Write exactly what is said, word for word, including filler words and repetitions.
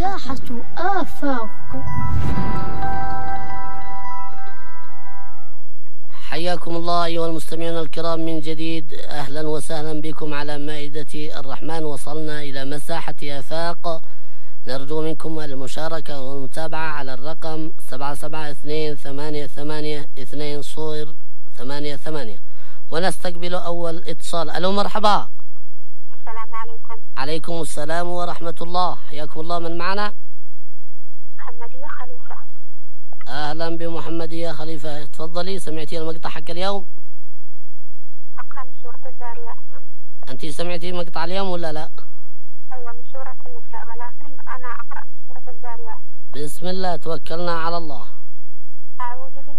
مساحة آفاق. حياكم الله أيها المستمعون الكرام من جديد، أهلا وسهلا بكم على مائدة الرحمن. وصلنا إلى مساحة آفاق، نرجو منكم المشاركة والمتابعة على الرقم سبعة سبعة اثنين ثمانية ثمانية اثنين صفر ثمانية ثمانية. ونستقبل أول اتصال. ألو مرحبا. السلام عليكم. عليكم السلام ورحمة الله، حياكم الله. من معنا؟ محمدية خليفة. أهلا بمحمدية خليفة، تفضلي. سمعتي المقطع حق اليوم؟ أقرأ من سورة الذاريات. أنت سمعتي مقطع اليوم ولا لا؟ أيوة من سورة النساء، ولكن أنا أقرأ من سورة الذاريات. بسم الله، توكلنا على الله.